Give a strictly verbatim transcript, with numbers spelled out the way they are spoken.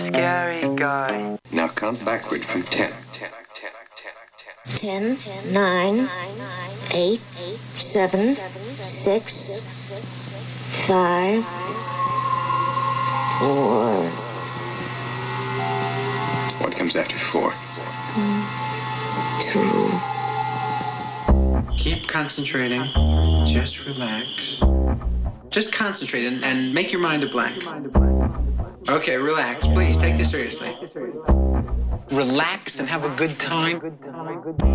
Scary guy. Now count backward from ten. Ten, nine, eight, seven, six, five, four. What comes after four? Two. Keep concentrating. Just relax. Just concentrate and, and make your mind a blank. Okay, relax. Please, take this seriously. Relax and have a good time.